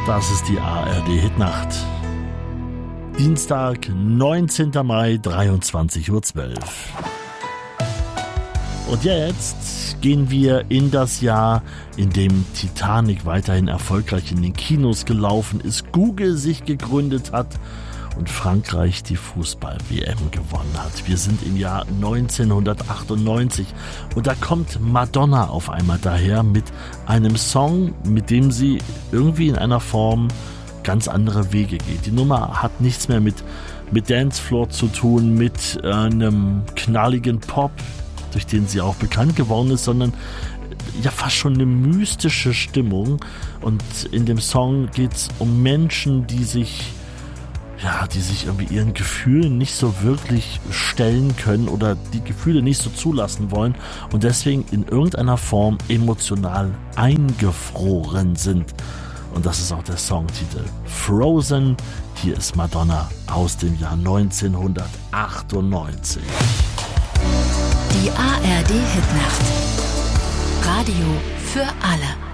Das ist die ARD-Hitnacht. Dienstag, 19. Mai, 23:12 Uhr. Und jetzt gehen wir in das Jahr, in dem Titanic weiterhin erfolgreich in den Kinos gelaufen ist, Google sich gegründet hat und Frankreich die Fußball-WM gewonnen hat. Wir sind im Jahr 1998 und da kommt Madonna auf einmal daher mit einem Song, mit dem sie irgendwie in einer Form ganz andere Wege geht. Die Nummer hat nichts mehr mit Dancefloor zu tun, mit einem knalligen Pop, durch den sie auch bekannt geworden ist, sondern ja fast schon eine mystische Stimmung. Und in dem Song geht es um Menschen, die sich irgendwie ihren Gefühlen nicht so wirklich stellen können oder die Gefühle nicht so zulassen wollen und deswegen in irgendeiner Form emotional eingefroren sind. Und das ist auch der Songtitel. Frozen. Hier ist Madonna aus dem Jahr 1998. Die ARD Hitnacht. Radio für alle.